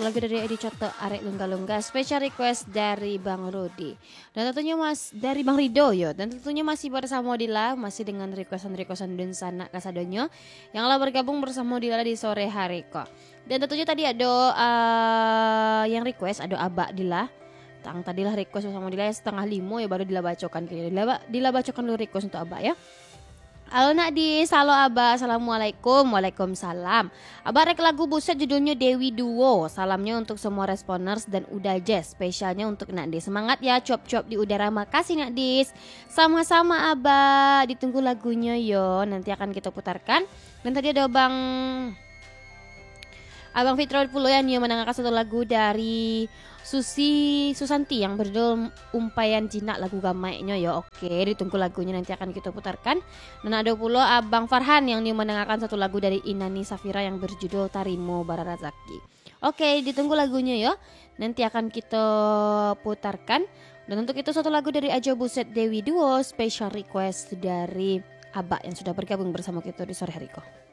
lagu dari Edi Coto, Arek Lungga-Lungga, special request dari Bang Rudi. Dan tentunya dari Bang Rido yo. Dan tentunya masih bersama Dila, masih dengan requestan dan sana kasadonyo yang lah bergabung bersama Dila di sore hari kok. Dan tentunya tadi ada yang request, ada Abak Dila. Tadilah request bersama Dila 4:30 ya baru Dila bacokan kayaknya. Dila bacokan dulu request untuk Abak ya. Halo Nakdis, halo Abah, assalamualaikum. Waalaikumsalam. Abah rek lagu buset judulnya Dewi Duo. Salamnya untuk semua responers dan udah jazz. Spesialnya untuk Nakdis. Semangat ya, cop-cop di udara. Makasih Nakdis. Sama-sama Abah. Ditunggu lagunya yo. Nanti akan kita putarkan. Dan tadi ada Abang Fitrol Puloyan yang mendengarkan satu lagu dari Susanti yang berjudul Umpayan Jinak, lagu gamainya ya. Oke, ditunggu lagunya nanti akan kita putarkan. Dan ada pula Abang Farhan yang mendengarkan satu lagu dari Inani Safira yang berjudul Tarimo Bararazaki. Oke, ditunggu lagunya ya. Nanti akan kita putarkan. Dan untuk itu satu lagu dari Ajo Buset Dewi Duo, special request dari Abak yang sudah bergabung bersama kita di sore hari kok.